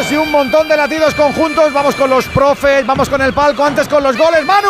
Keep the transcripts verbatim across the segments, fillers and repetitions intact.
latidos y un montón de latidos conjuntos. Vamos con los profes, vamos con el palco, antes con los goles. ¡Manu!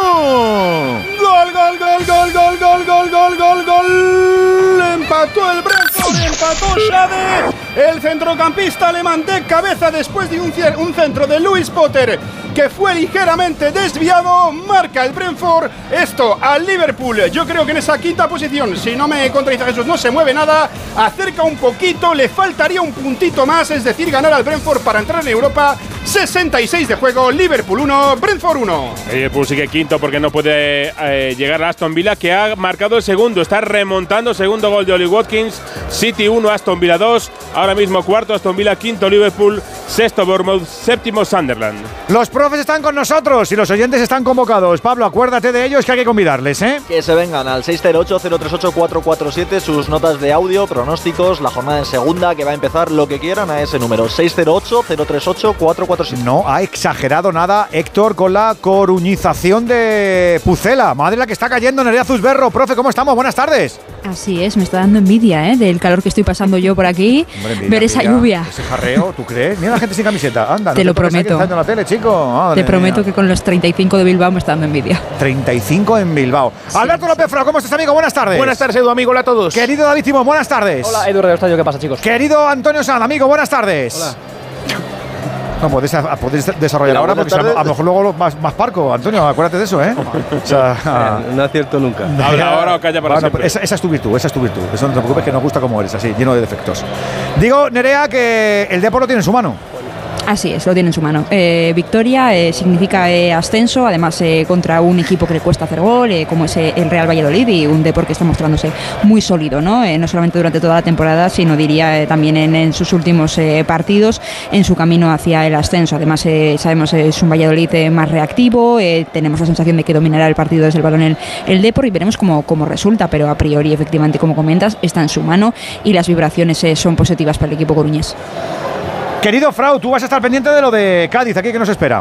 Gol, gol, gol, gol, gol, gol, gol, gol, gol, gol. Empató el Brentford, empató Xavi. El centrocampista alemán de cabeza después de un, un centro de Lewis Potter que fue ligeramente desviado. Marca el Brentford esto al Liverpool. Yo creo que en esa quinta posición, si no me contradice Jesús, no se mueve nada. Acerca un poquito, le faltaría un puntito más, es decir, ganar al Brentford para entrar en Europa. sesenta y seis de juego, Liverpool uno, Brentford uno. Liverpool sigue quinto porque no puede eh, llegar a Aston Villa, que ha marcado el segundo. Está remontando, segundo gol de Oli Watkins. City uno, Aston Villa dos. Ahora mismo cuarto Aston Villa, quinto Liverpool, sexto Bournemouth, séptimo Sunderland. Los profes están con nosotros y los oyentes están convocados. Pablo, acuérdate de ellos que hay que convidarles, ¿eh? Que se vengan al seis cero ocho, cero tres ocho, cuatro cuatro siete sus notas de audio, pronósticos, la jornada en segunda que va a empezar, lo que quieran a ese número, seis cero ocho, cero tres ocho, cuatro cuatro siete. No ha exagerado nada Héctor con la coruñización de Pucela. Madre la que está cayendo, Nerea Zuzberro. Profe, ¿cómo estamos? Buenas tardes. Así es, me está dando envidia, ¿eh? Del calor que estoy pasando yo por aquí. Hombre, mira, ver esa mira, lluvia. Ese jarreo, ¿tú crees? Mira la gente sin camiseta. Anda, te no lo te prometo. En la tele, chico. Madre te prometo mía. que con los treinta y cinco de Bilbao me está dando envidia. treinta y cinco en Bilbao. Sí, Alberto López Frao, ¿cómo estás, amigo? Buenas tardes. Buenas tardes, Edu, amigo. Hola a todos. Querido David Timón, buenas tardes. Hola, Edu Reustadio, ¿qué pasa, chicos? Querido Antonio Sanz, amigo, buenas tardes. Hola. No, podéis, podéis desarrollar ahora porque a lo mejor luego lo más, más parco. Antonio, acuérdate de eso, ¿eh? O sea, no acierto nunca. Habla ahora o calla para bueno, siempre. Esa, esa es tu virtud, esa es tu virtud. Eso no te preocupes, que nos gusta como eres, así, lleno de defectos. Digo, Nerea, que el Depor lo tiene en su mano. Así es, lo tiene en su mano. Eh, victoria eh, significa eh, ascenso, además eh, contra un equipo que le cuesta hacer gol, eh, como es eh, el Real Valladolid, y un Depor que está mostrándose muy sólido, ¿no? Eh, no solamente durante toda la temporada, sino diría eh, también en, en sus últimos eh, partidos, en su camino hacia el ascenso. Además, eh, sabemos que eh, es un Valladolid eh, más reactivo, eh, tenemos la sensación de que dominará el partido desde el balón el, el Depor, y veremos cómo, cómo resulta, pero a priori, efectivamente, como comentas, está en su mano y las vibraciones eh, son positivas para el equipo coruñés. Querido Frau, tú vas a estar pendiente de lo de Cádiz, ¿aquí qué nos espera?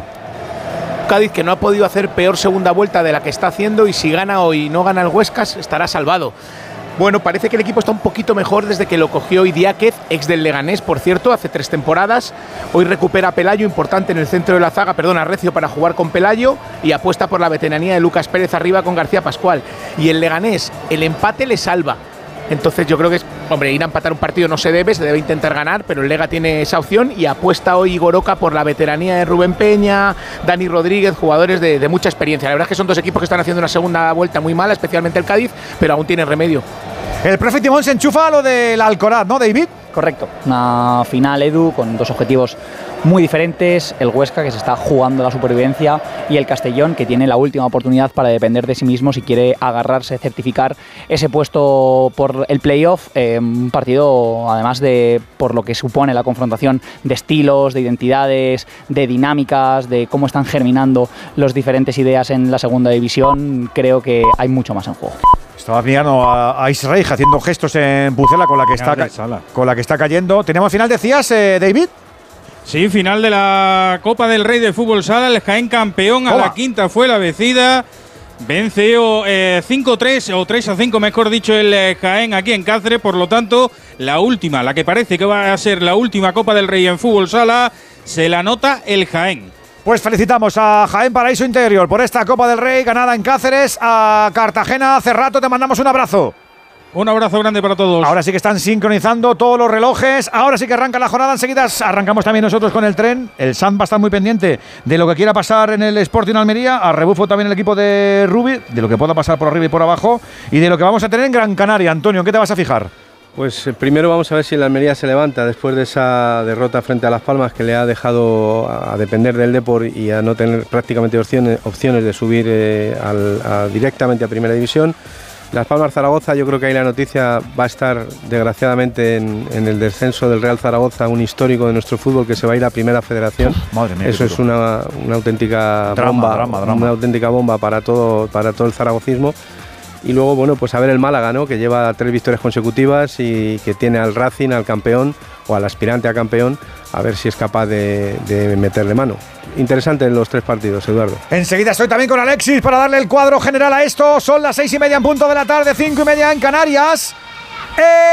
Cádiz, que no ha podido hacer peor segunda vuelta de la que está haciendo, y si gana hoy y no gana el Huescas, estará salvado. Bueno, parece que el equipo está un poquito mejor desde que lo cogió Idiáquez, ex del Leganés, por cierto, hace tres temporadas. Hoy recupera a Pelayo, importante en el centro de la zaga, perdón, a Recio para jugar con Pelayo, y apuesta por la veteranía de Lucas Pérez arriba con García Pascual. Y el Leganés, el empate le salva. Entonces yo creo que es, hombre, ir a empatar un partido no se debe, se debe intentar ganar, pero el Lega tiene esa opción, y apuesta hoy Goroka por la veteranía de Rubén Peña, Dani Rodríguez, jugadores de, de mucha experiencia. La verdad es que son dos equipos que están haciendo una segunda vuelta muy mala, especialmente el Cádiz, pero aún tienen remedio. El profe Timón se enchufa a lo del Alcoraz, ¿no, David? Correcto. Una final, Edu, con dos objetivos muy diferentes. El Huesca, que se está jugando la supervivencia, y el Castellón, que tiene la última oportunidad para depender de sí mismo si quiere agarrarse, certificar ese puesto por el playoff. Eh, un partido, además de por lo que supone la confrontación de estilos, de identidades, de dinámicas, de cómo están germinando las diferentes ideas en la segunda división. Creo que hay mucho más en juego. Estaba mirando a, a Israel haciendo gestos en Pucela con la que está, ca- con la que está cayendo. ¿Tenemos final, decías, eh, David? Sí, final de la Copa del Rey de Fútbol Sala. El Jaén campeón, a Toma. la quinta fue la vencida. Vence eh, cinco tres o tres a cinco, mejor dicho, el eh, Jaén aquí en Cáceres. Por lo tanto, la última, la que parece que va a ser la última Copa del Rey en Fútbol Sala, se la nota el Jaén. Pues felicitamos a Jaén Paraíso Interior por esta Copa del Rey ganada en Cáceres. A Cartagena hace rato te mandamos un abrazo. Un abrazo grande para todos. Ahora sí que están sincronizando todos los relojes. Ahora sí que arranca la jornada. Enseguida arrancamos también nosotros con el tren. El S A M va a estar muy pendiente de lo que quiera pasar en el Sporting Almería. A rebufo también el equipo de Rubi, de lo que pueda pasar por arriba y por abajo, y de lo que vamos a tener en Gran Canaria. Antonio, ¿en qué te vas a fijar? Pues eh, primero vamos a ver si el Almería se levanta después de esa derrota frente a Las Palmas, que le ha dejado a depender del Depor y a no tener prácticamente opciones, opciones de subir eh, al, a, directamente a Primera División. Las Palmas Zaragoza, yo creo que ahí la noticia va a estar desgraciadamente en, en el descenso del Real Zaragoza, un histórico de nuestro fútbol que se va a ir a Primera Federación. Madre mía, eso es una, una auténtica drama, bomba, drama, drama. una auténtica bomba para todo, para todo el zaragocismo. Y luego, bueno, pues a ver el Málaga, ¿no?, que lleva tres victorias consecutivas y que tiene al Racing, al campeón o al aspirante a campeón, a ver si es capaz de, de meterle mano. Interesante en los tres partidos, Eduardo. Enseguida estoy también con Alexis para darle el cuadro general a esto. Son las seis y media en punto de la tarde, cinco y media en Canarias. ¡Eh!